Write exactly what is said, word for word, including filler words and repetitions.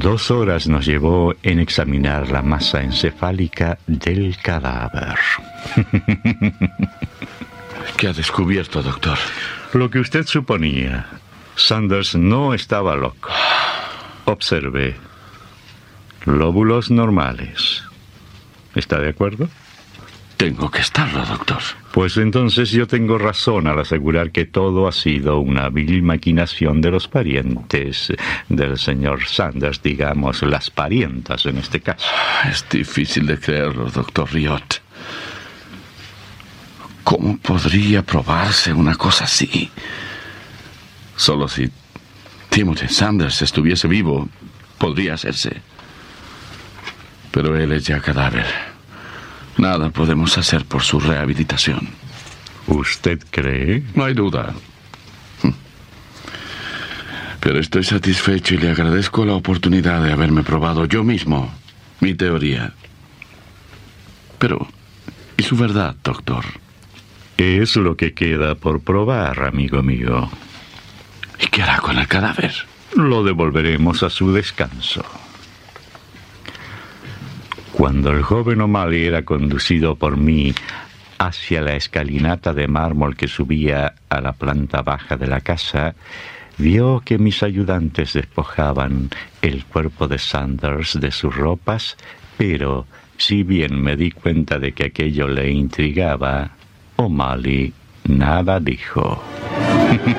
Dos horas nos llevó en examinar la masa encefálica del cadáver. ¿Qué ha descubierto, doctor? Lo que usted suponía. Sanders no estaba loco. Observe. Lóbulos normales. ¿Está de acuerdo? Tengo que estarlo, doctor. Pues entonces yo tengo razón al asegurar que todo ha sido una vil maquinación de los parientes del señor Sanders, digamos, las parientas en este caso. Es difícil de creerlo, doctor Riot. ¿Cómo podría probarse una cosa así? Solo si Timothy Sanders estuviese vivo, podría hacerse. Pero él es ya cadáver. Nada podemos hacer por su rehabilitación. ¿Usted cree? No hay duda. Pero estoy satisfecho y le agradezco la oportunidad de haberme probado yo mismo mi teoría. Pero, ¿y su verdad, doctor? Es lo que queda por probar, amigo mío. ¿Y qué hará con el cadáver? Lo devolveremos a su descanso. Cuando el joven O'Malley era conducido por mí hacia la escalinata de mármol que subía a la planta baja de la casa, vio que mis ayudantes despojaban el cuerpo de Sanders de sus ropas, pero si bien me di cuenta de que aquello le intrigaba, O'Malley nada dijo.